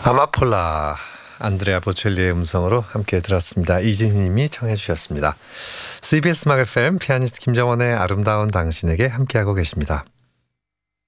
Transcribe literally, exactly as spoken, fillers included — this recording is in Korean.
아마폴라 안드레아 보첼리의 음성으로 함께 들었습니다. 이진희님이 청해 주셨습니다. 씨비에스 음악 에프엠 피아니스트 김정원의 아름다운 당신에게 함께하고 계십니다.